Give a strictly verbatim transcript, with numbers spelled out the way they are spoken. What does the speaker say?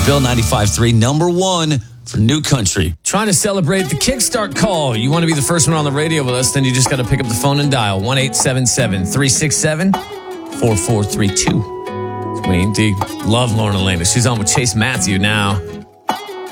Bill ninety-five point three, number one for New Country. Trying to celebrate the Kickstart call. You want to be the first one on the radio with us, then you just got to pick up the phone and dial one eight seven seven, three six seven, four four three two. We indeed love Lauren Elena. She's on with Chase Matthew now.